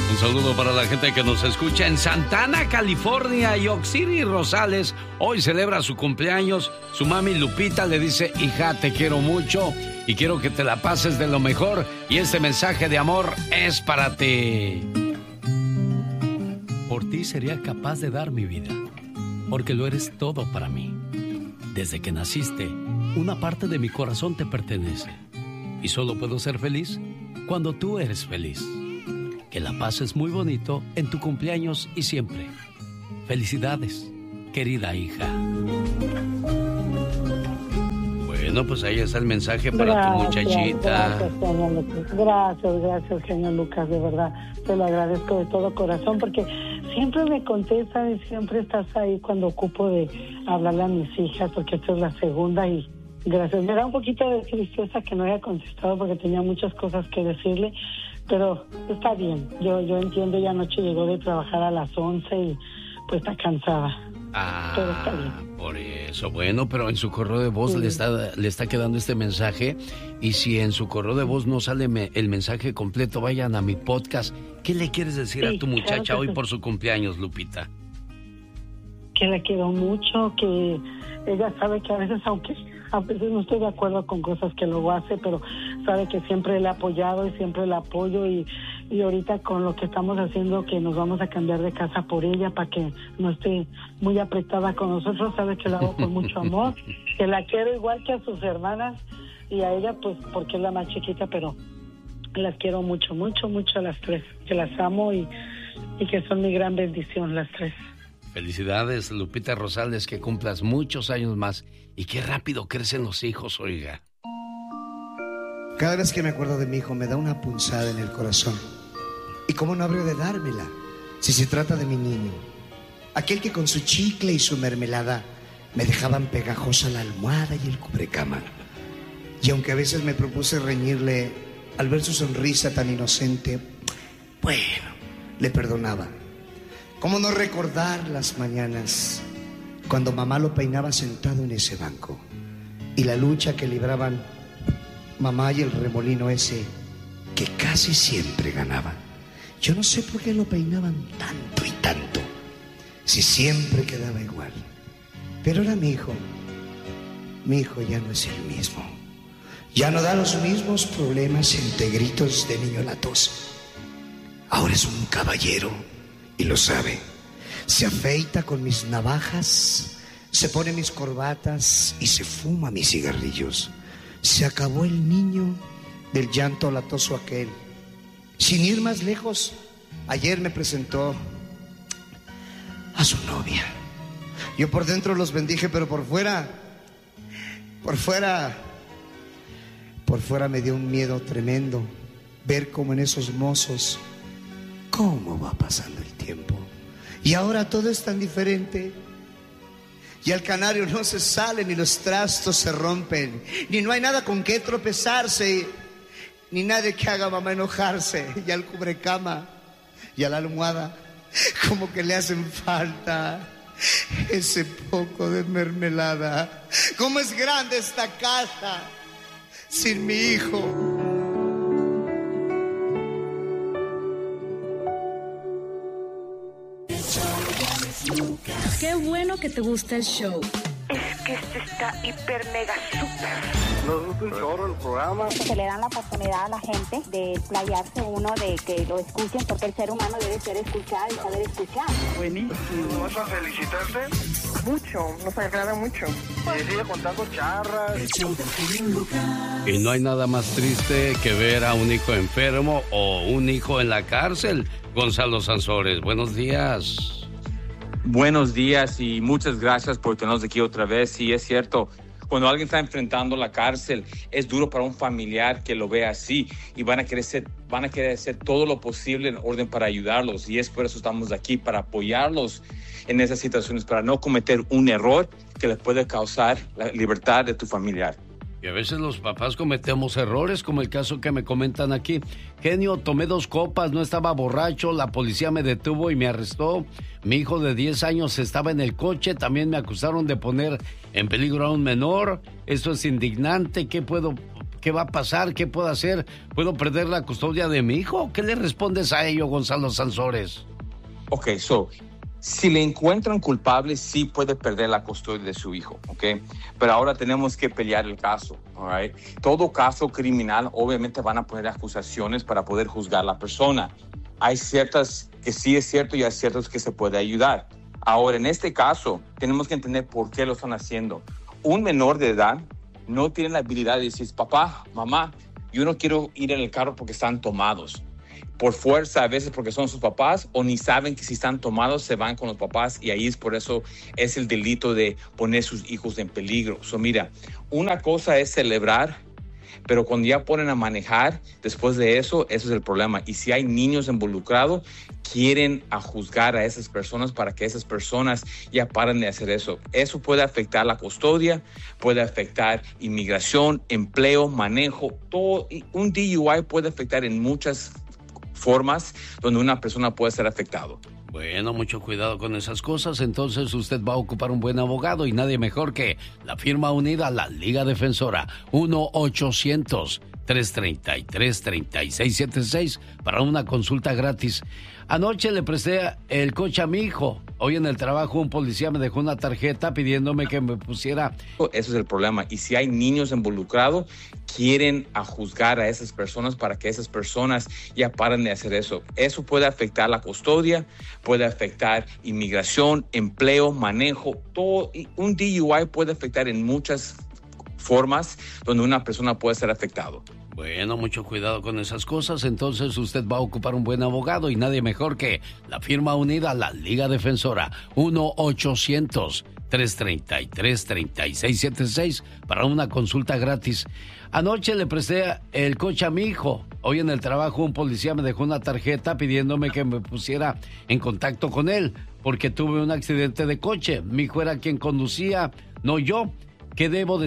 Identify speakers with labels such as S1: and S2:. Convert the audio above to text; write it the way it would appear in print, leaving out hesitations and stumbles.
S1: Un saludo para la gente que nos escucha en Santana, California. Y Oxiri Rosales hoy celebra su cumpleaños. Su mami Lupita le dice: hija, te quiero mucho y quiero que te la pases de lo mejor. Y este mensaje de amor es para ti. Por ti sería capaz de dar mi vida, porque lo eres todo para mí. Desde que naciste, una parte de mi corazón te pertenece. Y solo puedo ser feliz cuando tú eres feliz. Que la pases muy bonito en tu cumpleaños y siempre. Felicidades, querida hija. Bueno, pues ahí está el mensaje para tu muchachita.
S2: Gracias, señor Lucas, de verdad. Te lo agradezco de todo corazón porque siempre me contestan y siempre estás ahí cuando ocupo de hablarle a mis hijas, porque esta es la segunda y gracias. Me da un poquito de tristeza que no haya contestado porque tenía muchas cosas que decirle, pero está bien. Yo entiendo, ya anoche llegó de trabajar a las 11 y pues está cansada. Pero está bien.
S1: Por eso, bueno, pero en su correo de voz
S2: Sí.
S1: le está quedando este mensaje. Y si en su correo de voz no sale el mensaje completo, vayan a mi podcast. ¿Qué le quieres decir a tu muchacha
S2: claro que
S1: hoy
S2: sí.
S1: por su cumpleaños, Lupita?
S2: Que la quiero mucho, que ella sabe que a veces no estoy de acuerdo con cosas que luego hace, pero sabe que siempre le he apoyado y siempre la apoyo y ahorita con lo que estamos haciendo, que nos vamos a cambiar de casa por ella para que no esté muy apretada con nosotros, sabe que la hago con mucho amor, que la quiero igual que a sus hermanas y a ella pues porque es la más chiquita, pero las quiero mucho, mucho, mucho a las tres, que las amo y que son mi gran bendición las tres.
S1: Felicidades, Lupita Rosales, que cumplas muchos años más. Y qué rápido crecen los hijos, oiga.
S3: Cada vez que me acuerdo de mi hijo me da una punzada en el corazón. ¿Y cómo no habría de dármela si se trata de mi niño? Aquel que con su chicle y su mermelada me dejaban pegajosa la almohada y el cubrecama. Y aunque a veces me propuse reñirle al ver su sonrisa tan inocente, bueno, le perdonaba. ¿Cómo no recordar las mañanas cuando mamá lo peinaba sentado en ese banco y la lucha que libraban mamá y el remolino ese que casi siempre ganaba? Yo no sé por qué lo peinaban tanto y tanto, si siempre quedaba igual. Pero ahora mi hijo ya no es el mismo. Ya no da los mismos problemas entre gritos de niño latoso. Ahora es un caballero y lo sabe. Se afeita con mis navajas, se pone mis corbatas y se fuma mis cigarrillos. Se acabó el niño del llanto latoso aquel. Sin ir más lejos, ayer me presentó a su novia. Yo por dentro los bendije, pero por fuera me dio un miedo tremendo ver cómo en esos mozos, cómo va pasando el tiempo. Y ahora todo es tan diferente. Y al canario no se sale, ni los trastos se rompen, ni no hay nada con qué tropezarse, ni nadie que haga a mamá enojarse. Y al cubrecama y a la almohada, como que le hacen falta ese poco de mermelada. ¿Cómo es grande esta casa sin mi hijo?
S4: Qué bueno que te gusta el show.
S5: Es que este está hiper mega super.
S6: Nos gusta un chorro el programa.
S7: Se le dan la oportunidad a la gente de explayarse uno, de que lo escuchen, porque el ser humano debe ser escuchado y saber escuchar.
S6: Buenísimo. ¿Vas a felicitarte?
S5: Mucho, nos agrada mucho.
S6: Y sigue contando charras.
S1: Y no hay nada más triste que ver a un hijo enfermo o un hijo en la cárcel. Gonzalo Sansores, buenos días.
S8: Buenos días y muchas gracias por tenernos aquí otra vez. Sí, es cierto, cuando alguien está enfrentando la cárcel, es duro para un familiar que lo vea así y van a querer hacer todo lo posible en orden para ayudarlos. Y es por eso estamos aquí, para apoyarlos en esas situaciones, para no cometer un error que les puede causar la libertad de tu familiar.
S1: Y a veces los papás cometemos errores, como el caso que me comentan aquí. Genio, tomé 2 copas, no estaba borracho, la policía me detuvo y me arrestó. Mi hijo de 10 años estaba en el coche, también me acusaron de poner en peligro a un menor. Eso es indignante, ¿qué ¿Qué va a pasar? ¿Qué puedo hacer? ¿Puedo perder la custodia de mi hijo? ¿Qué le respondes a ello, Gonzalo Sansores?
S8: Ok, si le encuentran culpable, sí puede perder la custodia de su hijo, ¿ok? Pero ahora tenemos que pelear el caso, ¿all right? Todo caso criminal, obviamente van a poner acusaciones para poder juzgar a la persona. Hay ciertas que sí es cierto y hay ciertas que se puede ayudar. Ahora, en este caso, tenemos que entender por qué lo están haciendo. Un menor de edad no tiene la habilidad de decir, papá, mamá, yo no quiero ir en el carro porque están tomados. Por fuerza, a veces porque son sus papás, o ni saben que si están tomados se van con los papás, y ahí es por eso es el delito de poner sus hijos en peligro. Mira, una cosa es celebrar, pero cuando ya ponen a manejar, después de eso es el problema. Y si hay niños involucrados, quieren a juzgar a esas personas para que esas personas ya paren de hacer eso. Eso puede afectar la custodia, puede afectar inmigración, empleo, manejo, todo. Un DUI puede afectar en muchas formas donde una persona puede ser afectado.
S1: Bueno, mucho cuidado con esas cosas. Entonces usted va a ocupar un buen abogado y nadie mejor que la firma unida, la Liga Defensora. 1-800-333-3676 para una consulta gratis. Anoche le presté el coche a mi hijo. Hoy en el trabajo un policía me dejó una tarjeta pidiéndome que me pusiera...
S8: Ese es el problema. Y si hay niños involucrados, quieren a juzgar a esas personas para que esas personas ya paren de hacer eso. Eso puede afectar la custodia, puede afectar inmigración, empleo, manejo, todo. Un DUI puede afectar en muchas formas donde una persona puede ser afectado.
S1: Bueno, mucho cuidado con esas cosas. Entonces usted va a ocupar un buen abogado y nadie mejor que la firma unida, la Liga Defensora. 1-800-333-3676 para una consulta gratis. Anoche le presté el coche a mi hijo. Hoy en el trabajo un policía me dejó una tarjeta pidiéndome que me pusiera en contacto con él porque tuve un accidente de coche. Mi hijo era quien conducía, no yo. ¿Qué debo de